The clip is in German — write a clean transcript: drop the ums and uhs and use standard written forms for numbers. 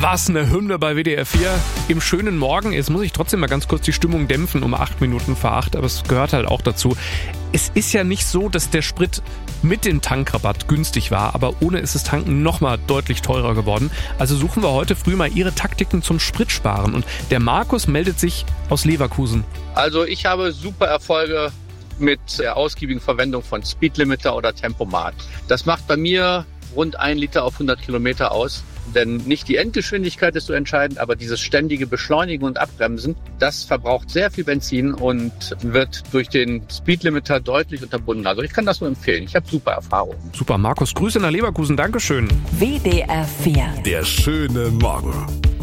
war's eine Hymne bei WDR 4 im schönen Morgen. Jetzt muss ich trotzdem mal ganz kurz die Stimmung dämpfen um 8 Minuten vor 8, aber es gehört halt auch dazu. Es ist ja nicht so, dass der Sprit mit dem Tankrabatt günstig war, aber ohne ist das Tanken nochmal deutlich teurer geworden. Also suchen wir heute früh mal Ihre Taktiken zum Spritsparen. Und der Markus meldet sich aus Leverkusen. Also ich habe super Erfolge mit der ausgiebigen Verwendung von Speedlimiter oder Tempomat. Das macht bei mir rund 1 Liter auf 100 Kilometer aus. Denn nicht die Endgeschwindigkeit ist so entscheidend, aber dieses ständige Beschleunigen und Abbremsen, das verbraucht sehr viel Benzin und wird durch den Speedlimiter deutlich unterbunden. Also ich kann das nur empfehlen. Ich habe super Erfahrungen. Super, Markus, Grüße nach Leverkusen. Dankeschön. WDR 4. Der schöne Morgen.